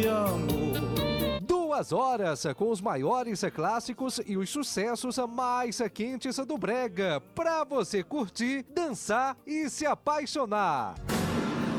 de amor. 2 horas com os maiores clássicos e os sucessos mais quentes do brega, pra você curtir, dançar e se apaixonar.